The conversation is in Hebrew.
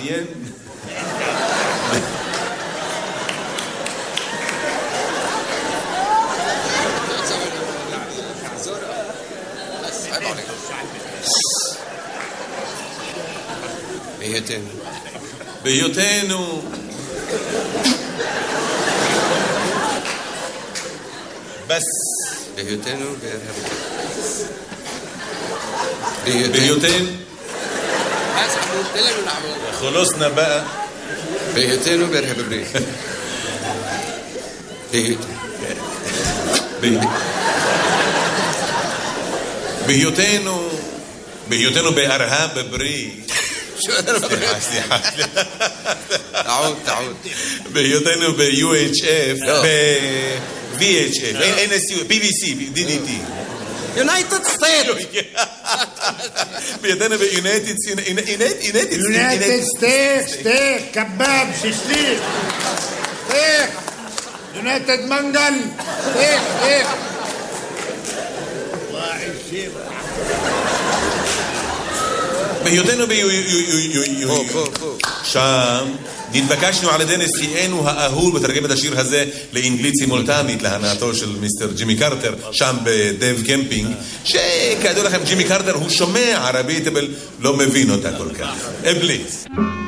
מעניין. בהיותנו בס בהיותנו בהיותנו خلصنا بقى בהיותנו בארהב הברית בהיותנו בארהב הברית تعود בהיותנו ב-UHF ב-VHF NSU BBC DDT United States בהיותנו ב-United States steak كباب ششليك steak United منقل steak בהיותנו שם נתבקשנו על ידי נשיאנו האהוב לתרגם את השיר הזה לאנגלית סימולטנית להנאתו של מיסטר ג'ימי קרטר שם בדייב קמפינג, שכידוע לכם ג'ימי קרטר הוא שומע ערבית אבל לא מבין אותה כל כך. פליז